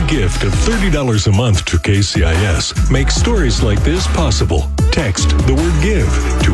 gift of $30 a month to KCIS makes stories like this possible. Text the word GIVE to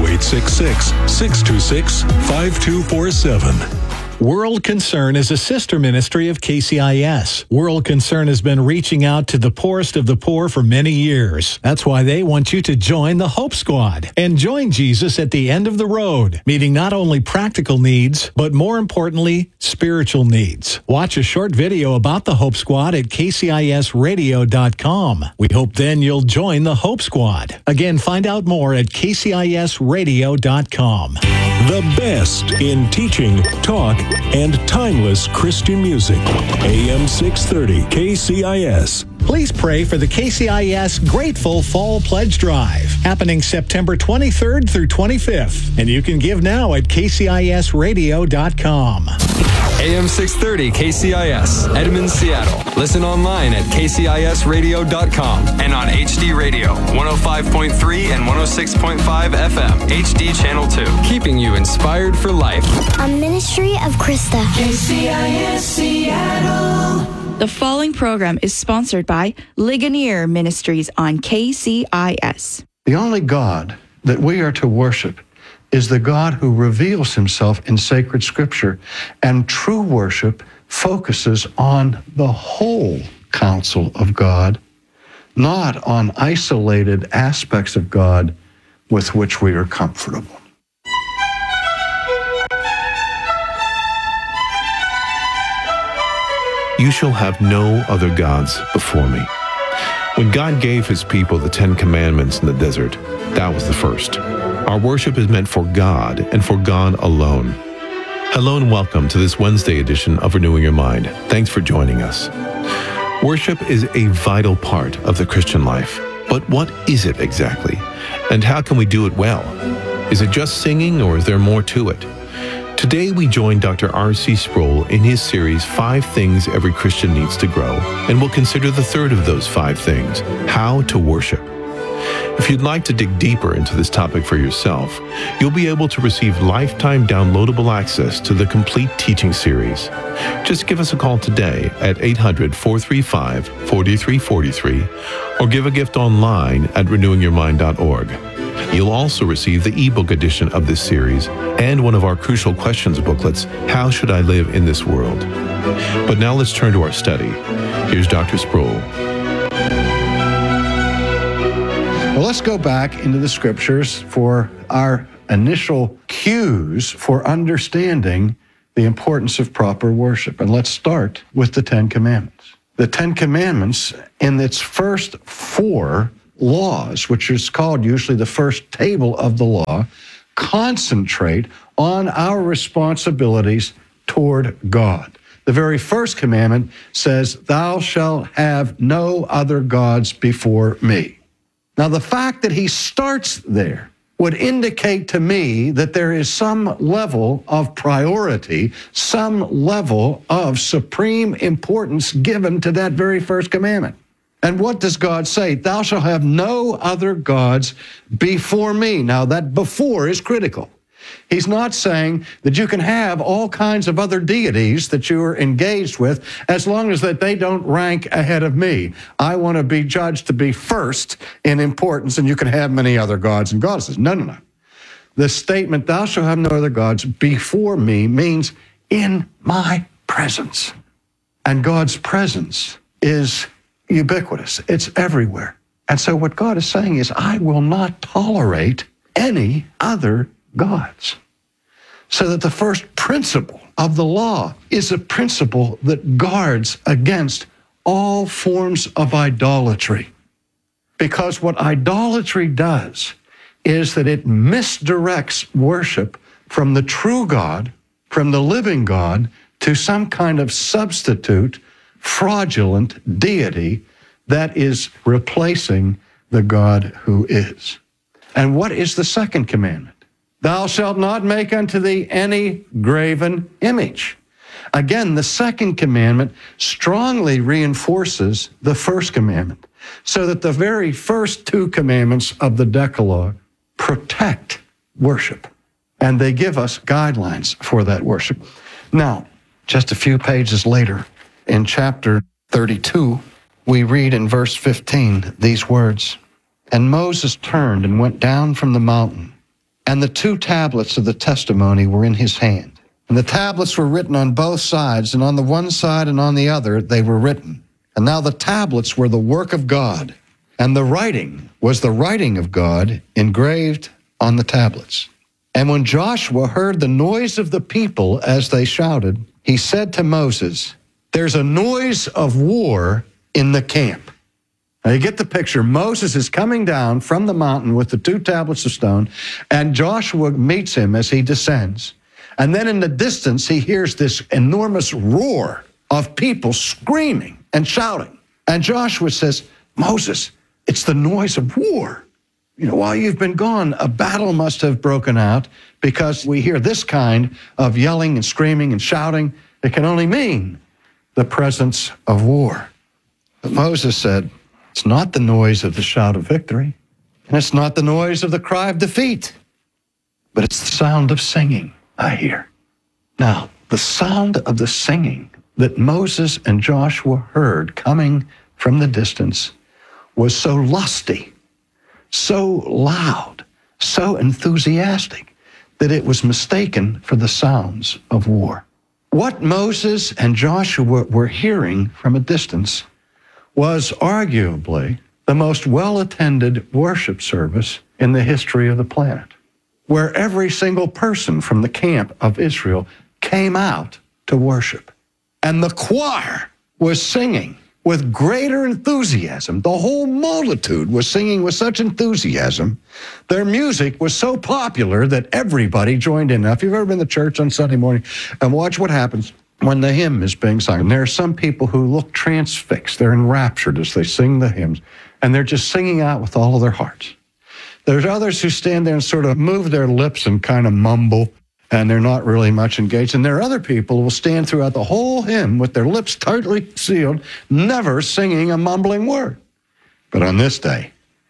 866-626-5247. World Concern is a sister ministry of KCIS. World Concern has been reaching out to the poorest of the poor for many years. That's why they want you to join the Hope Squad and join Jesus at the end of the road, meeting not only practical needs, but more importantly, spiritual needs. Watch a short video about the Hope Squad at kcisradio.com. We hope then you'll join the Hope Squad. Again, find out more at kcisradio.com. The best in teaching, talk, and timeless Christian music. AM 630 KCIS. Please pray for the KCIS Grateful Fall Pledge Drive, happening September 23rd through 25th. And you can give now at kcisradio.com. AM 630 KCIS, Edmond, Seattle. Listen online at kcisradio.com and on HD Radio, 105.3 and 106.5 FM, HD Channel 2. Keeping you inspired for life. A ministry of Krista. KCIS Seattle. The following program is sponsored by Ligonier Ministries on KCIS. The only God that we are to worship is the God who reveals himself in sacred scripture, and true worship focuses on the whole counsel of God, not on isolated aspects of God with which we are comfortable. You shall have no other gods before me. When God gave his people the 10 Commandments in the desert, that was the first. Our worship is meant for God and for God alone. Hello and welcome to this Wednesday edition of Renewing Your Mind. Thanks for joining us. Worship is a vital part of the Christian life. But what is it exactly? And how can we do it well? Is it just singing, or is there more to it? Today we join Dr. R.C. Sproul in his series, 5 Things Every Christian Needs to Grow, and we'll consider the third of those 5 things, how to worship. If you'd like to dig deeper into this topic for yourself, you'll be able to receive lifetime downloadable access to the complete teaching series. Just give us a call today at 800-435-4343 or give a gift online at renewingyourmind.org. You'll also receive the ebook edition of this series and one of our crucial questions booklets, How Should I Live in This World? But now let's turn to our study. Here's Dr. Sproul. Well, let's go back into the scriptures for our initial cues for understanding the importance of proper worship. And let's start with the 10 Commandments. The 10 Commandments, in its first 4 laws, which is called usually the first table of the law, concentrate on our responsibilities toward God. The very first commandment says, "Thou shalt have no other gods before me." Now, the fact that he starts there would indicate to me that there is some level of priority, some level of supreme importance given to that very first commandment. And what does God say? Thou shalt have no other gods before me. Now, that before is critical. He's not saying that you can have all kinds of other deities that you are engaged with as long as that they don't rank ahead of me. I want to be judged to be first in importance, and you can have many other gods and goddesses. No, no, no. The statement, thou shalt have no other gods before me, means in my presence. And God's presence is ubiquitous. It's everywhere. And so what God is saying is, I will not tolerate any other gods. So that the first principle of the law is a principle that guards against all forms of idolatry. Because what idolatry does is that it misdirects worship from the true God, from the living God, to some kind of substitute, fraudulent deity that is replacing the God who is. And what is the second commandment? Thou shalt not make unto thee any graven image. Again, the second commandment strongly reinforces the first commandment, so that the very first 2 commandments of the Decalogue protect worship, and they give us guidelines for that worship. Now, just a few pages later, in chapter 32, we read in verse 15 these words, "And Moses turned and went down from the mountain, and the 2 tablets of the testimony were in his hand. And the tablets were written on both sides, and on the one side and on the other they were written. And now the tablets were the work of God, and the writing was the writing of God engraved on the tablets. And when Joshua heard the noise of the people as they shouted, he said to Moses, 'There's a noise of war in the camp.'" Now you get the picture. Moses is coming down from the mountain with the 2 tablets of stone, and Joshua meets him as he descends. And then in the distance, he hears this enormous roar of people screaming and shouting. And Joshua says, "Moses, it's the noise of war. While you've been gone, a battle must have broken out, because we hear this kind of yelling and screaming and shouting. It can only mean the presence of war." But Moses said, "It's not the noise of the shout of victory, and it's not the noise of the cry of defeat, but it's the sound of singing I hear." Now, the sound of the singing that Moses and Joshua heard coming from the distance was so lusty, so loud, so enthusiastic, that it was mistaken for the sounds of war. What Moses and Joshua were hearing from a distance was arguably the most well-attended worship service in the history of the planet, where every single person from the camp of Israel came out to worship. And the choir was singing with greater enthusiasm. The whole multitude was singing with such enthusiasm. Their music was so popular that everybody joined in. Now, if you've ever been to church on Sunday morning and watch what happens when the hymn is being sung, and there are some people who look transfixed. They're enraptured as they sing the hymns, and they're just singing out with all of their hearts. There's others who stand there and sort of move their lips and kind of mumble, and they're not really much engaged. And there are other people who will stand throughout the whole hymn with their lips tightly sealed, never singing a mumbling word. But on this day,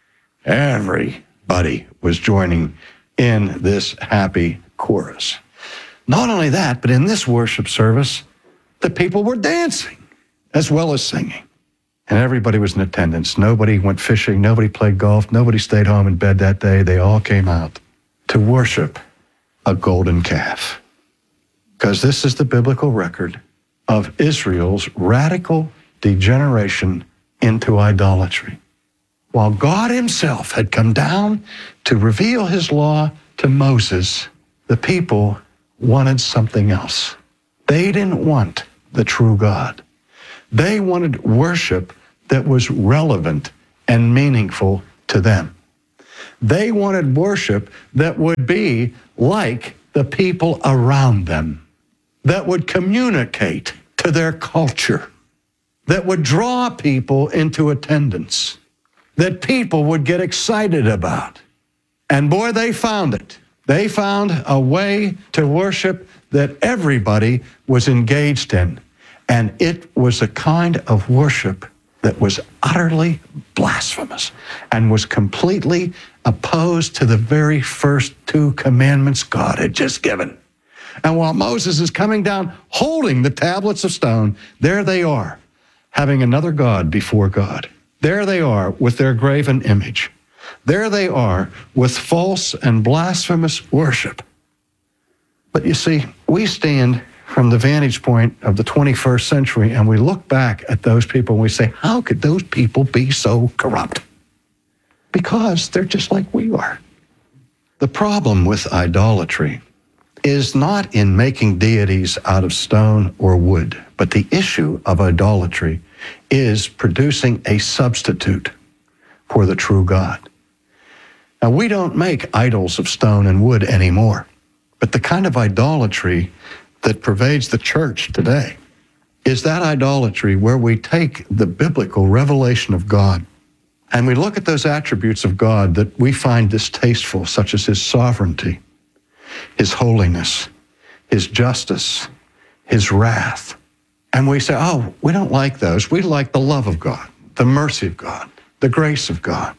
everybody was joining in this happy chorus. Not only that, but in this worship service, the people were dancing as well as singing. And everybody was in attendance. Nobody went fishing. Nobody played golf. Nobody stayed home in bed that day. They all came out to worship a golden calf. Because this is the biblical record of Israel's radical degeneration into idolatry. While God himself had come down to reveal his law to Moses, the people wanted something else. They didn't want the true God. They wanted worship that was relevant and meaningful to them. They wanted worship that would be like the people around them, that would communicate to their culture, that would draw people into attendance, that people would get excited about. And boy, they found it. They found a way to worship that everybody was engaged in. And it was a kind of worship that was utterly blasphemous and was completely opposed to the very first 2 commandments God had just given. And while Moses is coming down holding the tablets of stone, there they are, having another God before God. There they are with their graven image. There they are with false and blasphemous worship. But you see, we stand from the vantage point of the 21st century and we look back at those people and we say, how could those people be so corrupt? Because they're just like we are. The problem with idolatry is not in making deities out of stone or wood, but the issue of idolatry is producing a substitute for the true God. Now, we don't make idols of stone and wood anymore, but the kind of idolatry that pervades the church today is that idolatry where we take the biblical revelation of God and we look at those attributes of God that we find distasteful, such as his sovereignty, his holiness, his justice, his wrath. And we say, oh, we don't like those. We like the love of God, the mercy of God, the grace of God.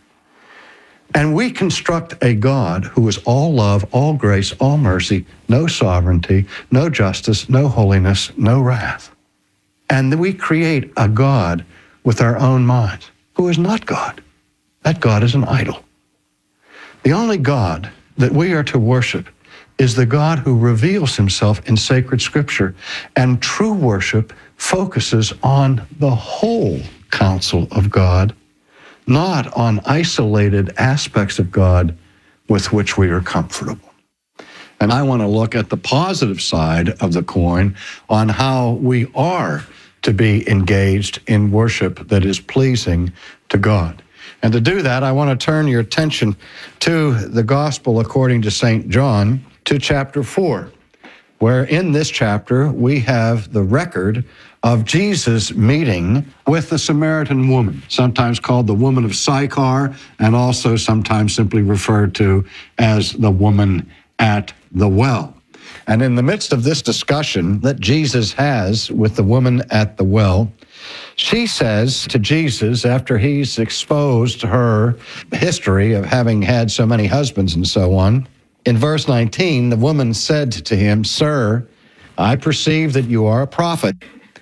And we construct a God who is all love, all grace, all mercy, no sovereignty, no justice, no holiness, no wrath. And we create a God with our own minds, who is not God. That God is an idol. The only God that we are to worship is the God who reveals himself in sacred scripture. And true worship focuses on the whole counsel of God, not on isolated aspects of God with which we are comfortable. And I want to look at the positive side of the coin on how we are to be engaged in worship that is pleasing to God. And to do that, I want to turn your attention to the Gospel according to St. John, to chapter 4, where in this chapter we have the record of Jesus meeting with the Samaritan woman, sometimes called the woman of Sychar, and also sometimes simply referred to as the woman at the well. And in the midst of this discussion that Jesus has with the woman at the well, she says to Jesus, after he's exposed her history of having had so many husbands and so on, in verse 19, the woman said to him, "Sir, I perceive that you are a prophet.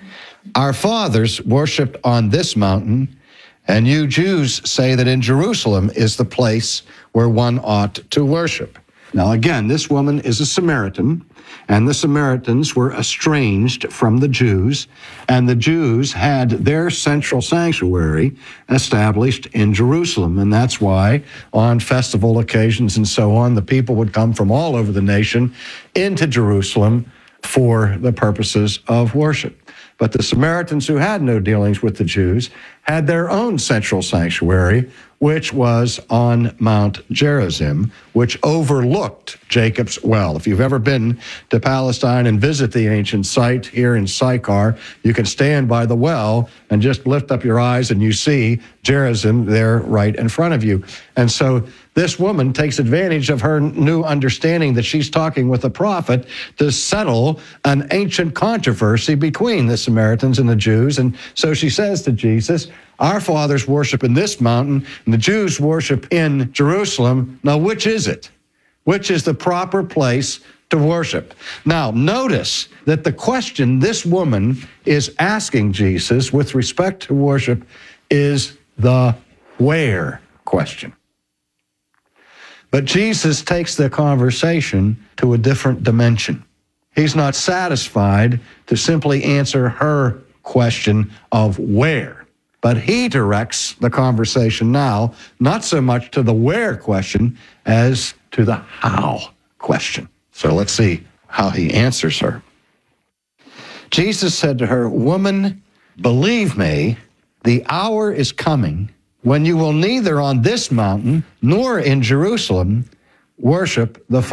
Our fathers worshipped on this mountain, and you Jews say that in Jerusalem is the place where one ought to worship." Now again, this woman is a Samaritan, and the Samaritans were estranged from the Jews, and the Jews had their central sanctuary established in Jerusalem. And that's why on festival occasions and so on, the people would come from all over the nation into Jerusalem for the purposes of worship. But the Samaritans, who had no dealings with the Jews, had their own central sanctuary, which was on Mount Gerizim, which overlooked Jacob's well. If you've ever been to Palestine and visit the ancient site here in Sychar, you can stand by the well and just lift up your eyes and you see Gerizim there right in front of you. And so this woman takes advantage of her new understanding that she's talking with a prophet to settle an ancient controversy between the Samaritans and the Jews. And so she says to Jesus, "Our fathers worship in this mountain, and the Jews worship in Jerusalem. Now, which is it? Which is the proper place to worship?" Now, notice that the question this woman is asking Jesus with respect to worship is the where question. But Jesus takes the conversation to a different dimension. He's not satisfied to simply answer her question of where, but he directs the conversation now, not so much to the where question as to the how question. So let's see how he answers her. Jesus said to her, "Woman, believe me, the hour is coming when you will neither on this mountain nor in Jerusalem worship the Father."